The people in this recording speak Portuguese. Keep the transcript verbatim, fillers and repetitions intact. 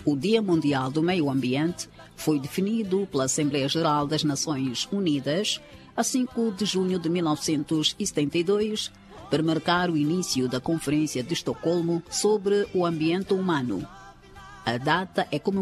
O Dia Mundial do Meio Ambiente foi definido pela Assembleia Geral das Nações Unidas a cinco de junho de mil novecentos e setenta e dois, para marcar o início da Conferência de Estocolmo sobre o Ambiente Humano. A data é comemorada